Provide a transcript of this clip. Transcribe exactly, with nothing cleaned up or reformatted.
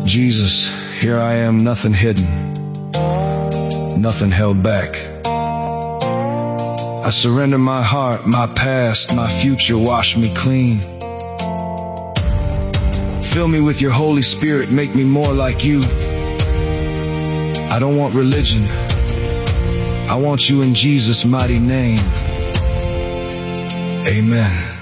Jesus, here I am, nothing hidden, nothing held back. I surrender my heart, my past, my future, wash me clean. Fill me with your Holy Spirit, make me more like you. I don't want religion, I want you in Jesus' mighty name. Amen.